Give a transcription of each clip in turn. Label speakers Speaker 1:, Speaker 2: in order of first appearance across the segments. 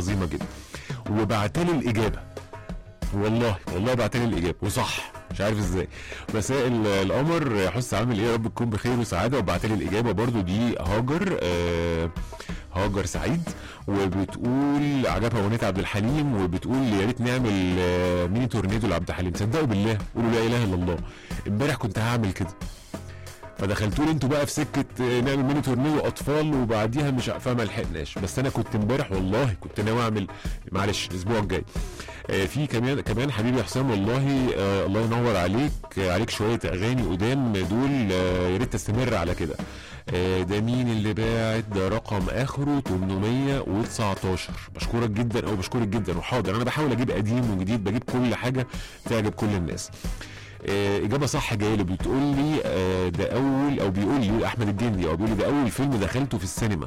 Speaker 1: عظيمه جدا، وبعتلي الاجابه. والله بعتلي الاجابه وصح، مش عارف ازاي. مساء القمر يا حس، عامل ايه؟ يا رب تكون بخير وسعاده. وبعتلي الاجابه برضو دي هاجر، هاجر سعيد، وبتقول عجبها اغنيه عبد الحليم، وبتقول يا ريت نعمل ميني تورنيدو لعبد الحليم. صدقوا بالله، قولوا لا اله الا الله، امبارح كنت هعمل كده، فدخلتوا لي انتوا بقى في سكه نعمل ميني تورنيدو اطفال، وبعديها مش فما لحقناش. بس انا كنت امبارح والله كنت ناوي اعمل، معلش الاسبوع الجاي. في كمان حبيبي حسام، والله الله ينور عليك شويه اغاني قدام دول، يا ريت تستمر على كده. ده مين اللي باعت؟ ده رقم اخره 819. بشكرك جدا وحاضر، انا بحاول اجيب قديم وجديد، بجيب كل حاجه تعجب كل الناس. اجابه صح جايه لي، بتقول لي ده اول، او بيقول لي احمد الجندي، او بيقول لي ده اول فيلم دخلته في السينما.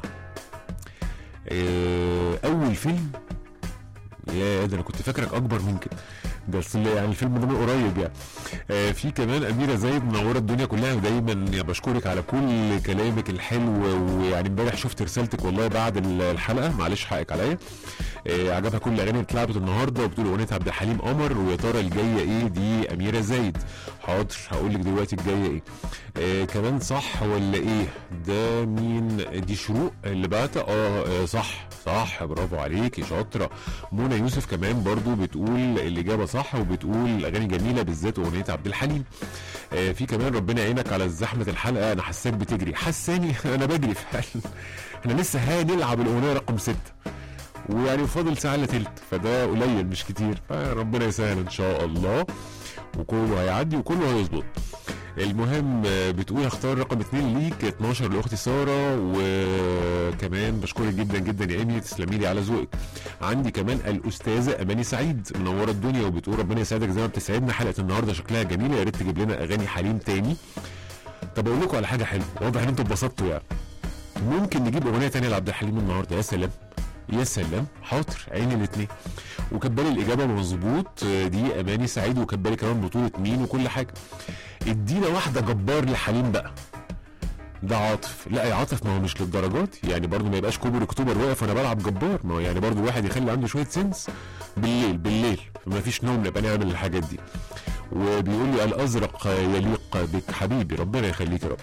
Speaker 1: اول فيلم؟ يا ده انا كنت فاكرك اكبر من كده، بس يعني الفيلم ده من قريب يعني. في كمان اميره زايد، منوره الدنيا كلها ودايما بشكرك على كل كلامك الحلو، ويعني امبارح شفت رسالتك والله بعد الحلقه، معلش حقك عليا. عجبها كل الاغاني اللي اتلعبت النهارده، وبتقول اغنيه عبد الحليم قمر، ويا ترى الجايه ايه؟ دي اميره زايد. حاضر هقول لك دلوقتي الجايه ايه. كمان صح ولا ايه؟ ده مين؟ دي شروق اللي بعتها. صح برافو عليكي شاطره. منى يوسف كمان برضو بتقول الاجابه صح، وبتقول اغاني جميله بالذات اغنيه عبد الحليم. في كمان ربنا يعينك على زحمه الحلقه، انا حساك بتجري. حساني انا بجري فعلا. احنا لسه هنلعب الاغنيه رقم 6، ويعني فاضل ساعه الا تلت، فده قليل مش كتير، فربنا يسهل ان شاء الله، وكله هيعدي وكله هيظبط. المهم بتقول اختار رقم 2 ليك، 12 لاختي ساره. وكمان بشكرك جدا يا ايمي، تسلمي لي على ذوقك. عندي كمان الاستاذه اماني سعيد، منوره الدنيا، وبتقول ربنا يسعدك زي ما بتسعدنا، حلقه النهارده شكلها جميله، يا ريت تجيب لنا اغاني حليم تاني. طب اقول لكم على حاجه حلوه، واضح ان انتوا اتبسطتوا يعني. ممكن نجيب اغنيه تانيه لعبد الحليم النهارده. يا سلام حاضر، عيني الاثنين. وكبالي الاجابه مظبوط، دي اماني سعيد، وكبالي كمان بطوله مين وكل حاجه. ادينا واحده جبار لحليم بقى. ده عاطف. لا يا عاطف، ما هو مش للدرجات يعني، برضو ما يبقاش كوبر اكتوبر واقف وانا بلعب جبار، ما هو يعني برضو الواحد يخلي عنده شويه سنس. بالليل ما فيش نوم نبقى نعمل الحاجات دي. وبيقول لي الازرق يليق بك حبيبي، ربنا يخليك يا رب.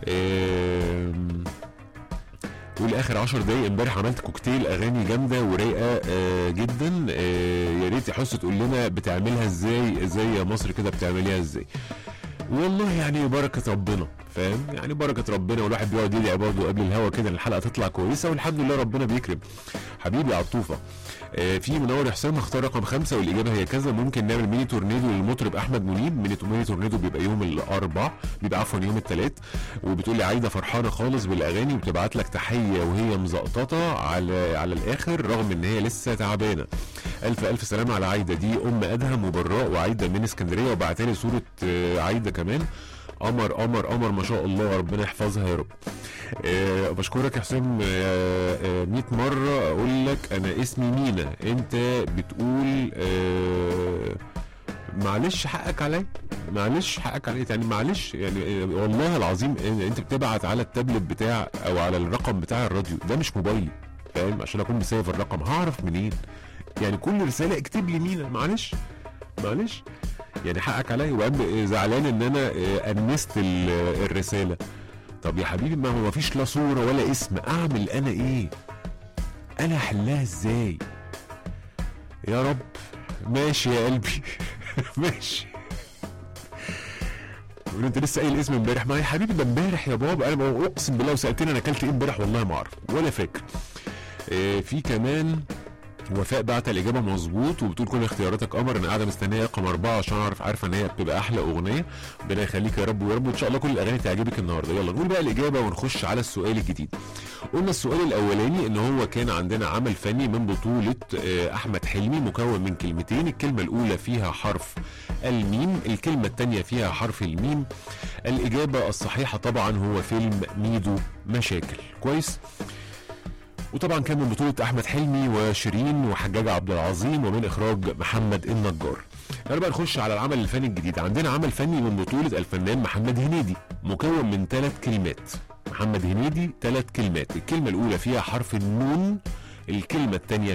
Speaker 1: والاخر 10 دقايق، امبارح عملت كوكتيل اغاني جامده ورايقه جدا. يا ريت يا حس تقول لنا بتعملها ازاي، زي يا مصر كده بتعمليها ازاي. والله يعني بركه ربنا، فاهم يعني، بركه ربنا، والواحد بيقعد يدعي برضه قبل الهوا كده الحلقه تطلع كويسه، والحمد لله ربنا بيكرم. حبيبي عطوفه. في منور حسام، اختار رقم 5 والاجابه هي كذا. ممكن نعمل ميني تورنيدو للمطرب احمد منيب. ميني تورنيدو بيبقى يوم الاربع، بيبقى عفوا يوم الثلاث. وبتقول لي عايده فرحانه خالص بالاغاني، وبتبعت لك تحيه وهي مزقططه على الاخر رغم ان هي لسه تعبانه. الف سلامه على عايده، دي ام ادهم وبراء، وعايده من اسكندريه، وبعتلي صوره عايده كمان. قمر ما شاء الله، ربنا يحفظها يا رب. بشكرك يا حسام 100 مرة اقول لك انا اسمي مينا، انت بتقول معلش حقك عليا يعني، معلش يعني والله العظيم انت بتبعت على التابلت بتاع او على الرقم بتاع الراديو ده، مش موبايلي، فاهم؟ عشان اكون مسافر الرقم هعرف منين يعني؟ كل رسالة اكتب لي مينا، معلش يعني حقك عليا. وقام زعلان ان انا انست الرسالة. طب يا حبيبي، ما هو مفيش لا صورة ولا اسم، اعمل انا ايه؟ انا احلها ازاي يا رب؟ ماشي يا قلبي ماشي. انت لسه قايل اسم امبارح؟ ما يا حبيبي ده امبارح يا بابا، انا اقسم بالله وسالتني انا اكلت ايه امبارح والله ما اعرف ولا فاكر. في كمان وفاء بعت الاجابه مظبوط، وبتقول كل اختياراتك قمر، انا قاعده مستنيه رقم 4 عشان عارفه ان هي بتبقى احلى اغنيه. ربنا يخليك يا رب، ويا رب ان شاء الله كل الاغاني تعجبك النهارده. يلا نقول بقى الاجابه ونخش على السؤال الجديد. قلنا السؤال الاولاني ان هو كان عندنا عمل فني من بطوله احمد حلمي مكون من كلمتين، الكلمه الاولى فيها حرف الميم، الكلمه الثانيه فيها حرف الميم. الاجابه الصحيحه طبعا هو فيلم ميدو مشاكل. كويس. وطبعا كان من بطولة أحمد حلمي وشيرين وحجاج عبد العظيم، ومن إخراج محمد النجار. يلا بقى نخش على العمل الفني الجديد. عندنا عمل فني من بطولة الفنان محمد هنيدي مكون من 3 كلمات. محمد هنيدي 3 كلمات، الكلمة الأولى فيها حرف النون، الكلمة الثانية